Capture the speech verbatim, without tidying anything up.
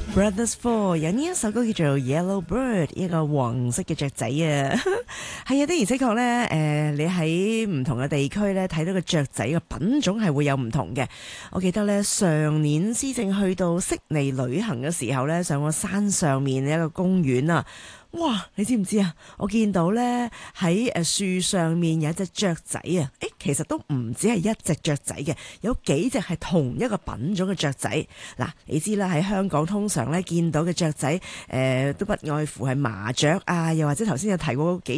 Brothers Four 有呢一首歌叫做 Yellow Bird， 一個黃色嘅雀仔啊，係啊，的而且確咧，誒、呃，你喺唔同嘅地區咧睇到個雀仔嘅品種係會有唔同嘅。我記得咧上年施政去到悉尼旅行嘅時候咧，上個山上面一個公園啊。哇！你知唔知啊？我見到咧喺誒樹上面有一隻雀仔啊！誒，其實都唔止係一隻雀仔嘅，有幾隻係同一個品種嘅雀仔。嗱，你知啦，喺香港通常咧見到嘅雀仔，誒、呃、都不外乎係麻雀啊，又或者頭先有提過幾